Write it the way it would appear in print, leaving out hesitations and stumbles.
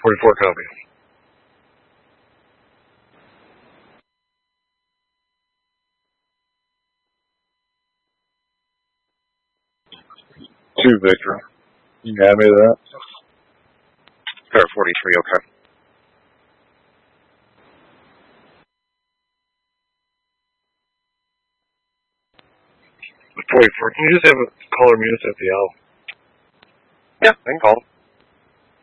44 copy. Two, Victor. You can add me to that? Star 43, okay. 44, can you just have a caller mute at the L? Yeah, I can call him.